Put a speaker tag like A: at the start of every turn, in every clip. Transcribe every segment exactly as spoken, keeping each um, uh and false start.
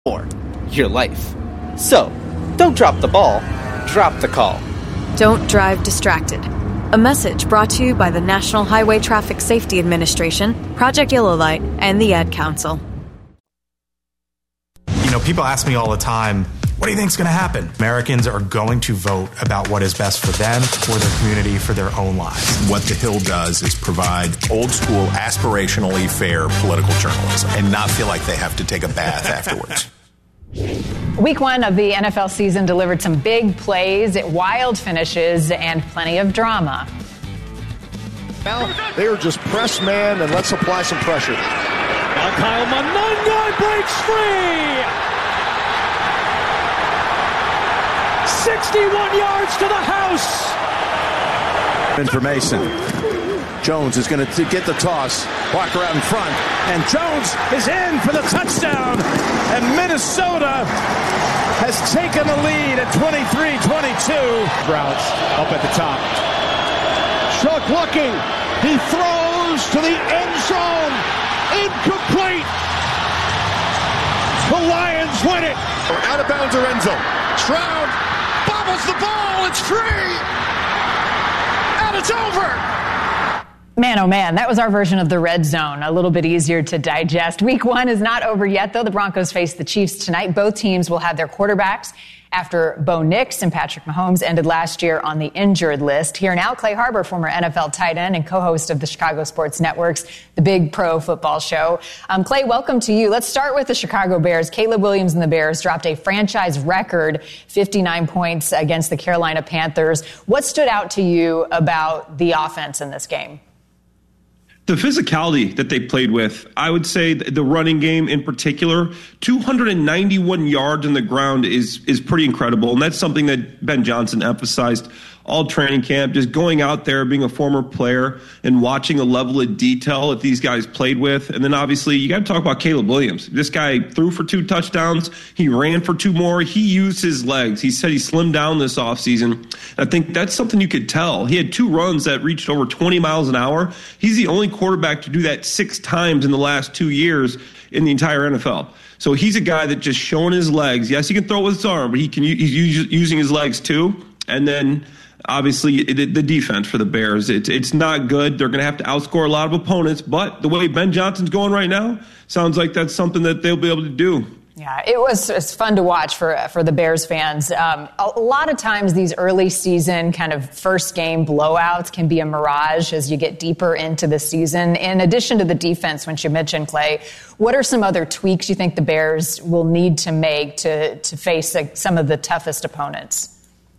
A: Or your life. So, don't drop the ball, drop the call.
B: Don't drive distracted. A message brought to you by the National Highway Traffic Safety Administration, Project Yellow Light, and the Ad Council.
C: You know, people ask me all the time, what do you think is going to happen? Americans are going to vote about what is best for them, for their community, for their own lives.
D: What The Hill does is provide old school, aspirationally fair political journalism and not feel like they have to take a bath afterwards.
E: Week one of the N F L season delivered some big plays, wild finishes, and plenty of drama.
F: Now they are just press man and let's apply some pressure.
G: Now Kyle Monangai breaks free. sixty-one yards to the house.
F: Information. Jones is going to get the toss. Walker out in front. And Jones is in for the touchdown. And Minnesota has taken the lead at twenty-three twenty-two.
G: Browns up at the top.
F: Chuck looking. He throws to the end zone. Incomplete. The Lions win it. Out of bounds or end zone. Stroud bobbles the ball. It's free. And it's over.
E: Man, oh man, that was our version of the red zone. A little bit easier to digest. Week one is not over yet, though. The Broncos face the Chiefs tonight. Both teams will have their quarterbacks after Bo Nix and Patrick Mahomes ended last year on the injured list. Here now, Clay Harbor, former N F L tight end and co-host of the Chicago Sports Network's The Big Pro Football Show. Um, Clay, welcome to you. Let's start with the Chicago Bears. Caleb Williams and the Bears dropped a franchise record fifty-nine points against the Carolina Panthers. What stood out to you about the offense in this game?
H: The physicality that they played with, I would say the running game in particular, two hundred ninety-one yards on the ground is is pretty incredible. And that's something that Ben Johnson emphasized all training camp, just going out there, being a former player and watching a level of detail that these guys played with. And then obviously you got to talk about Caleb Williams. This guy threw for two touchdowns. He ran for two more. He used his legs. He said he slimmed down this offseason. I think that's something you could tell. He had two runs that reached over twenty miles an hour. He's the only quarterback to do that six times in the last two years in the entire N F L. So he's a guy that just showing his legs. Yes, he can throw with his arm, but he can he's using his legs too. And then obviously, the defense for the Bears, it's it's not good. They're going to have to outscore a lot of opponents. But the way Ben Johnson's going right now, sounds like that's something that they'll be able to do.
E: Yeah, it was it's fun to watch for for the Bears fans. Um, a, a lot of times these early season kind of first game blowouts can be a mirage as you get deeper into the season. In addition to the defense, which you mentioned, Clay, what are some other tweaks you think the Bears will need to make to, to face like, some of the toughest opponents?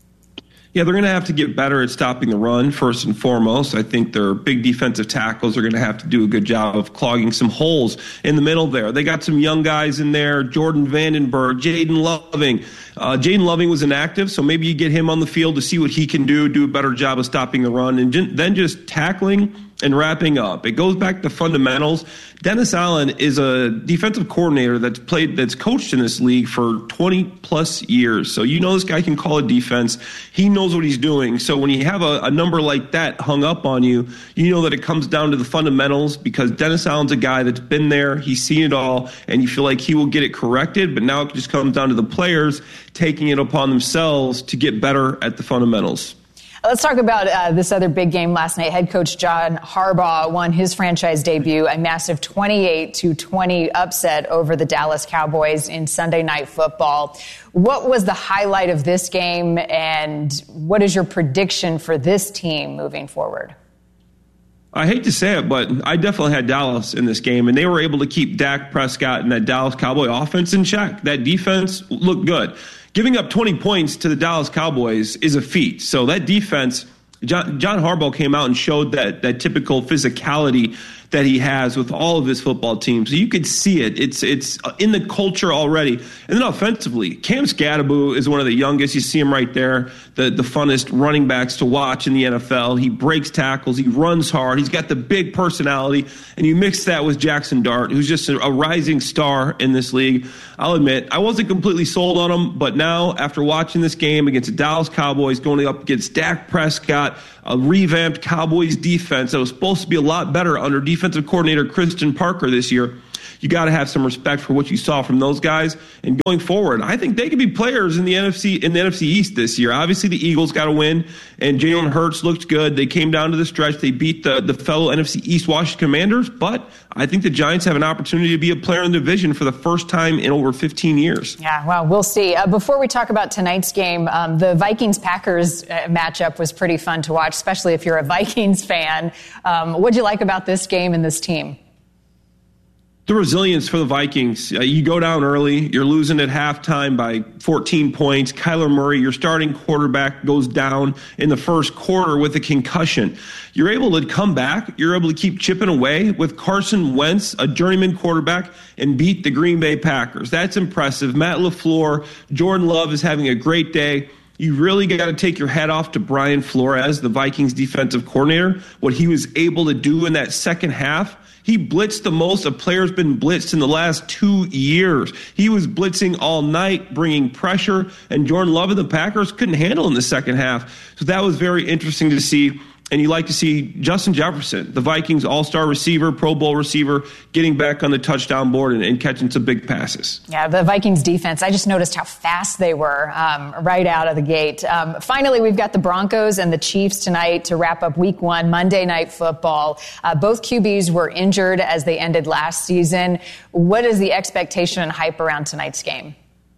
H: Yeah, they're going to have to get better at stopping the run, first and foremost. I think their big defensive tackles are going to have to do a good job of clogging some holes in the middle there. They got some young guys in there, Jordan Vandenberg, Jaden Loving. Uh, Jaden Loving was inactive, so maybe you get him on the field to see what he can do, do a better job of stopping the run, and j- then just tackling and wrapping up. It goes back to fundamentals. Dennis Allen is a defensive coordinator that's played, that's coached in this league for twenty plus years. So you know this guy can call a defense. He knows what he's doing. So when you have a, a number like that hung up on you, you know that it comes down to the fundamentals because Dennis Allen's a guy that's been there. He's seen it all, and you feel like he will get it corrected. But now it just comes down to the players taking it upon themselves to get better at the fundamentals.
E: Let's talk about uh, this other big game last night. Head coach John Harbaugh won his franchise debut, a massive twenty-eight to twenty upset over the Dallas Cowboys in Sunday Night Football. What was the highlight of this game, and what is your prediction for this team moving forward?
H: I hate to say it, but I definitely had Dallas in this game, and they were able to keep Dak Prescott and that Dallas Cowboy offense in check. That defense looked good. Giving up twenty points to the Dallas Cowboys is a feat. So that defense, John, John Harbaugh came out and showed that that typical physicality that he has with all of his football teams. So you could see it. It's it's in the culture already. And then offensively, Cam Skattebo is one of the youngest. You see him right there, the, the funnest running backs to watch in the N F L. He breaks tackles. He runs hard. He's got the big personality. And you mix that with Jackson Dart, who's just a, a rising star in this league. I'll admit, I wasn't completely sold on him, but now after watching this game against the Dallas Cowboys, going up against Dak Prescott, a revamped Cowboys defense that was supposed to be a lot better under defensive coordinator Christian Parker this year, You got to have some respect for what you saw from those guys. And going forward, I think they could be players in the N F C in the N F C East this year. Obviously, the Eagles got to win, and Jalen Hurts looked good. They came down to the stretch. They beat the, the fellow N F C East Washington Commanders, but I think the Giants have an opportunity to be a player in the division for the first time in over fifteen years.
E: Yeah, well, we'll see. Uh, before we talk about tonight's game, um, the Vikings-Packers uh, matchup was pretty fun to watch, especially if you're a Vikings fan. Um, what'd you like about this game and this team?
H: The resilience for the Vikings. Uh, you go down early. You're losing at halftime by fourteen points. Kyler Murray, your starting quarterback, goes down in the first quarter with a concussion. You're able to come back. You're able to keep chipping away with Carson Wentz, a journeyman quarterback, and beat the Green Bay Packers. That's impressive. Matt LaFleur, Jordan Love is having a great day. You really got to take your hat off to Brian Flores, the Vikings defensive coordinator, what he was able to do in that second half. He blitzed the most a player's been blitzed in the last two years. He was blitzing all night, bringing pressure, and Jordan Love and the Packers couldn't handle in the second half. So that was very interesting to see. And you like to see Justin Jefferson, the Vikings all-star receiver, Pro Bowl receiver, getting back on the touchdown board and, and catching some big passes.
E: Yeah, the Vikings defense, I just noticed how fast they were um, right out of the gate. Um, finally, we've got the Broncos and the Chiefs tonight to wrap up week one, Monday Night Football. Uh, both Q Bs were injured as they ended last season. What is the expectation and hype around tonight's game?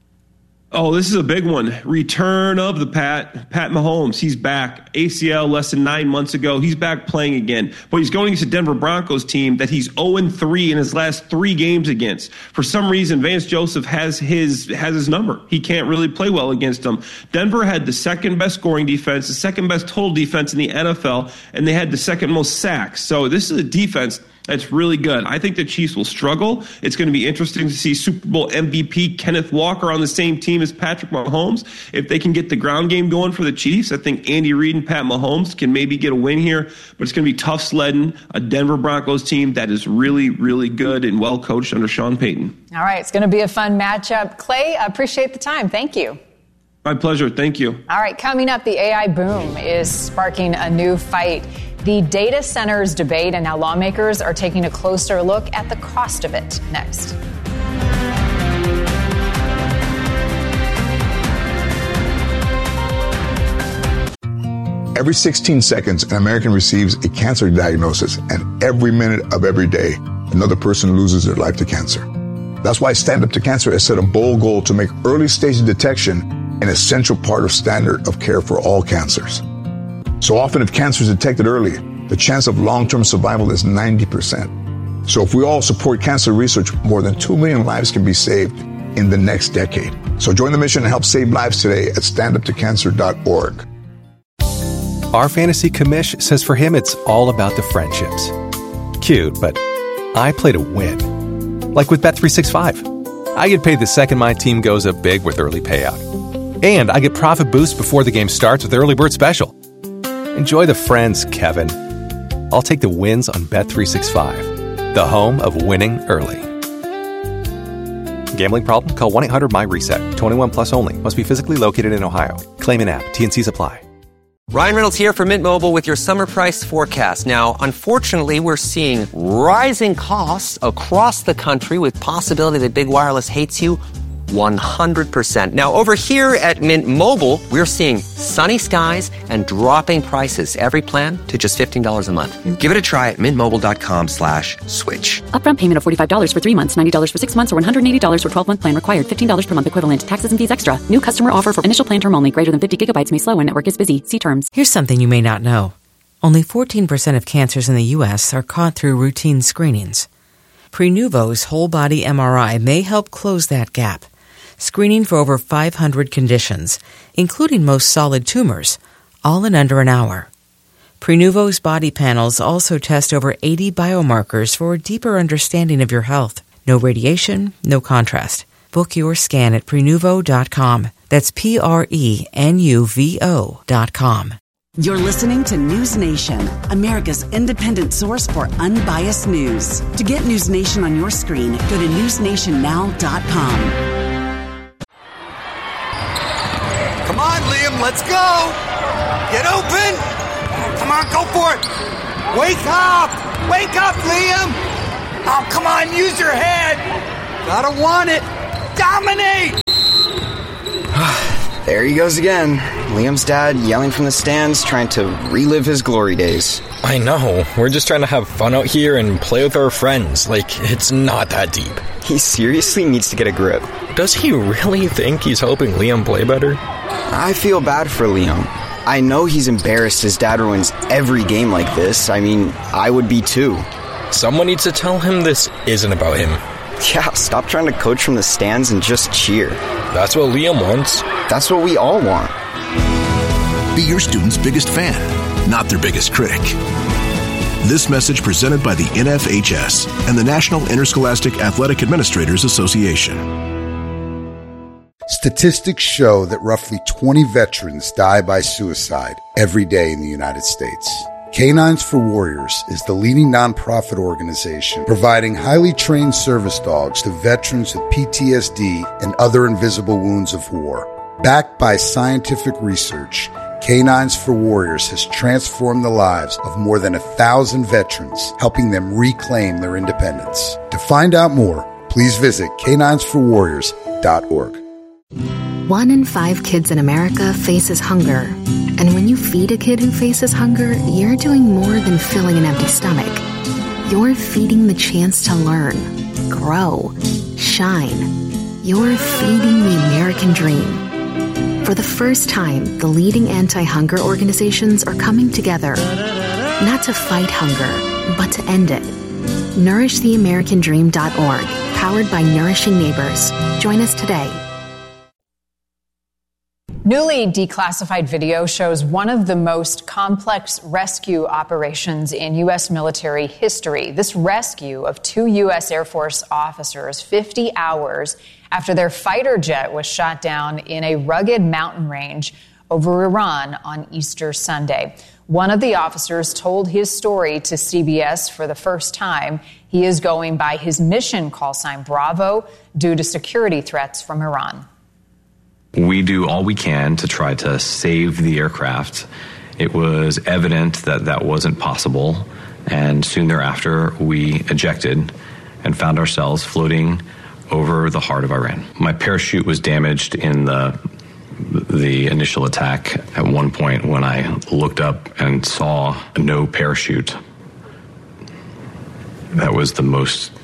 H: Oh, this is a big one. Return of the Pat, Pat Mahomes. He's back. A C L less than nine months ago. He's back playing again. But he's going against a Denver Broncos team that he's oh and three in his last three games against. For some reason, Vance Joseph has his has his number. He can't really play well against them. Denver had the second best scoring defense, the second best total defense in the N F L, and they had the second most sacks. So this is a defense that's really good. I think the Chiefs will struggle. It's going to be interesting to see Super Bowl M V P Kenneth Walker on the same team as Patrick Mahomes. If they can get the ground game going for the Chiefs, I think Andy Reid and Pat Mahomes can maybe get a win here. But it's going to be tough sledding a Denver Broncos team that is really, really good and well coached under Sean Payton.
E: All right, it's going to be a fun matchup. Clay, I appreciate the time. Thank you.
H: My pleasure. Thank you.
E: All right, coming up, the A I boom is sparking a new fight. The data centers debate, and now lawmakers are taking a closer look at the cost of it. Next.
I: Every sixteen seconds, an American receives a cancer diagnosis, and every minute of every day, another person loses their life to cancer. That's why Stand Up to Cancer has set a bold goal to make early stage detection an essential part of standard of care for all cancers. So often, if cancer is detected early, the chance of long-term survival is ninety percent. So if we all support cancer research, more than two million lives can be saved in the next decade. So join the mission and help save lives today at stand up to cancer dot org.
J: Our fantasy commish says for him it's all about the friendships. Cute, but I play to win. Like with Bet three sixty-five. I get paid the second my team goes up big with early payout. And I get profit boost before the game starts with early bird special. Enjoy the friends, Kevin. I'll take the wins on Bet three sixty-five, the home of winning early. Gambling problem? Call one eight hundred M Y reset. twenty-one plus only. Must be physically located in Ohio. Claim in app. T and C's apply.
K: Ryan Reynolds here from Mint Mobile with your summer price forecast. Now, unfortunately, we're seeing rising costs across the country with possibility that big wireless hates you one hundred percent. Now, over here at Mint Mobile, we're seeing sunny skies and dropping prices. Every plan to just fifteen dollars a month. Give it a try at mintmobile.com slash switch.
L: Upfront payment of forty-five dollars for three months, ninety dollars for six months, or one hundred eighty dollars for twelve-month plan required. fifteen dollars per month equivalent. Taxes and fees extra. New customer offer for initial plan term only. Greater than fifty gigabytes may slow when network is busy. See terms.
M: Here's something you may not know. Only fourteen percent of cancers in the U S are caught through routine screenings. Prenuvo's whole body M R I may help close that gap. Screening for over five hundred conditions, including most solid tumors, all in under an hour. Prenuvo's body panels also test over eighty biomarkers for a deeper understanding of your health. No radiation, no contrast. Book your scan at prenuvo dot com. That's P R E N U V O dot com.
N: You're listening to News Nation, America's independent source for unbiased news. To get News Nation on your screen, go to news nation now dot com.
O: Come on, Liam, let's go! Get open! Come on, go for it! Wake up! Wake up, Liam! Oh, come on, use your head! Gotta want it! Dominate!
P: There he goes again. Liam's dad yelling from the stands, trying to relive his glory days.
Q: I know. We're just trying to have fun out here and play with our friends. Like, it's not that deep.
P: He seriously needs to get a grip.
Q: Does he really think he's helping Liam play better?
P: I feel bad for Liam. I know he's embarrassed his dad ruins every game like this. I mean, I would be too.
Q: Someone needs to tell him this isn't about him.
P: Yeah, stop trying to coach from the stands and just cheer.
Q: That's what Liam wants.
P: That's what we all want.
D: Be your student's biggest fan, not their biggest critic. This message presented by the N F H S and the National Interscholastic Athletic Administrators Association.
R: Statistics show that roughly twenty veterans die by suicide every day in the United States. Canines for Warriors is the leading nonprofit organization providing highly trained service dogs to veterans with P T S D and other invisible wounds of war. Backed by scientific research, Canines for Warriors has transformed the lives of more than a thousand veterans, helping them reclaim their independence. To find out more, please visit canines for warriors dot org.
S: One in five kids in America faces hunger. And when you feed a kid who faces hunger, you're doing more than filling an empty stomach. You're feeding the chance to learn, grow, shine. You're feeding the American dream. For the first time, the leading anti-hunger organizations are coming together, not to fight hunger, but to end it. nourish the american dream dot org, powered by Nourishing Neighbors. Join us today.
E: Newly declassified video shows one of the most complex rescue operations in U S military history. This rescue of two U S Air Force officers fifty hours after their fighter jet was shot down in a rugged mountain range over Iran on Easter Sunday. One of the officers told his story to C B S for the first time. He is going by his mission call sign Bravo due to security threats from Iran.
T: We do all we can to try to save the aircraft. It was evident that that wasn't possible, and soon thereafter we ejected and found ourselves floating over the heart of Iran. My parachute was damaged in the the initial attack. At one point when I looked up and saw no parachute, that was the most